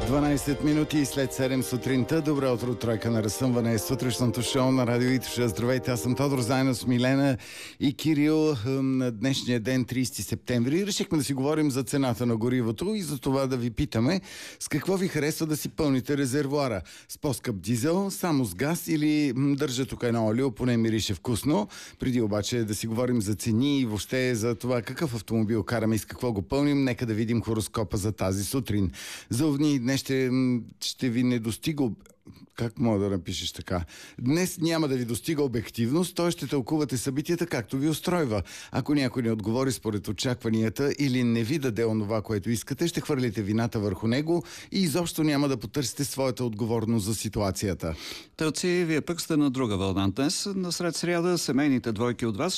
12 минути след 7 сутринта. Добро утро, тройка на разсъмване е сутрешното шоу на Радио Итоша. Здравейте, аз съм Тодор, заедно с Милена и Кирил. На днешния ден, 30 септември, решихме да си говорим за цената на горивото и за това да ви питаме с какво ви харесва да си пълните резервоара. С по-скъп дизел, само с газ или държа тук едно олио, поне мирише вкусно. Преди обаче да си говорим за цени и въобще за това какъв автомобил караме и с какво го пълним, нека да видим хороскопа за тази сутрин. За овни днес ще ви не достига... Как мога да напишеш така? Днес няма да ви достига обективност, той ще тълкувате събитията както ви устройва. Ако някой не отговори според очакванията или не ви даде онова, което искате, ще хвърлите вината върху него и изобщо няма да потърсите своята отговорност за ситуацията. Телци, вие пък сте на друга вълна днес. Насред сряда семейните двойки от вас